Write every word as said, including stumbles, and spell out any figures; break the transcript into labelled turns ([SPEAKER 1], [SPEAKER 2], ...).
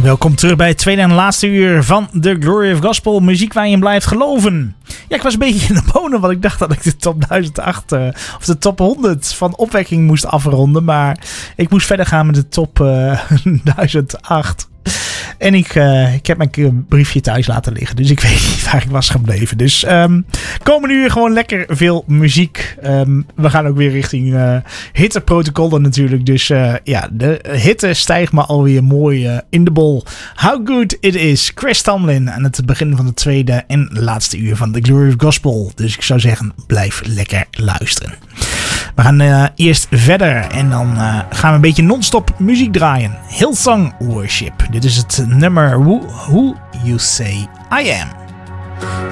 [SPEAKER 1] Welkom terug bij het tweede en laatste uur van The Glory of Gospel. Muziek waar je in blijft geloven. Ja, ik was een beetje in de bonen, want ik dacht dat ik de top duizend acht uh, of de top honderd van Opwekking moest afronden. Maar ik moest verder gaan met de top uh, duizend acht. En ik, uh, ik heb mijn briefje thuis laten liggen. Dus ik weet niet waar ik was gebleven. Dus um, komende uur gewoon lekker veel muziek. Um, we gaan ook weer richting uh, hitteprotocollen natuurlijk. Dus uh, ja, de hitte stijgt me alweer mooi uh, in de bol. How Good It Is. Chris Tomlin aan het begin van de tweede en laatste uur van The Glory of Gospel. Dus ik zou zeggen, blijf lekker luisteren. We gaan uh, eerst verder en dan uh, gaan we een beetje non-stop muziek draaien. Hillsong Worship. Dit is het nummer Who, Who You Say I Am.